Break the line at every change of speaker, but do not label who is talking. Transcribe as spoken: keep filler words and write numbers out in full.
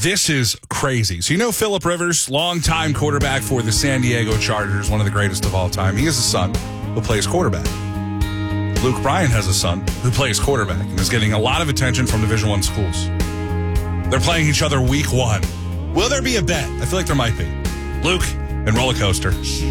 This is crazy. So you know Phillip Rivers, longtime quarterback for the San Diego Chargers, one of the greatest of all time. He has a son who plays quarterback. Luke Bryan has a son who plays quarterback and is getting a lot of attention from Division One schools. They're playing each other week one. Will there be a bet? I feel like there might be. Luke and roller coaster.